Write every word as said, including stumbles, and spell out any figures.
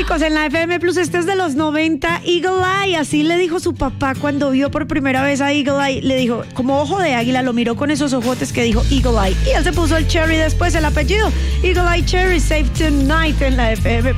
Chicos, en la F M Plus, este es de los noventa, Eagle Eye, así le dijo su papá cuando vio por primera vez a Eagle Eye, le dijo, como ojo de águila, lo miró con esos ojotes que dijo Eagle Eye, y él se puso el Cherry después, el apellido, Eagle Eye Cherry, Save Tonight en la F M